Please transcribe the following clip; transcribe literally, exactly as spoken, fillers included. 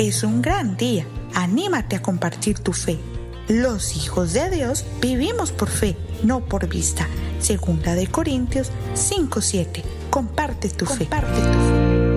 Es un gran día. Anímate a compartir tu fe. Los hijos de Dios vivimos por fe, no por vista. Segunda de Corintios cinco siete. Comparte tu fe. Comparte tu fe.